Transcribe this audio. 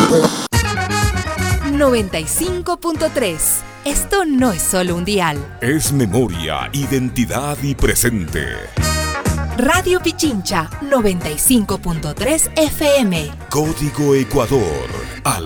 95.3. Esto no es solo un dial. Es memoria, identidad y presente. Radio Pichincha, 95.3 FM. Código Ecuador.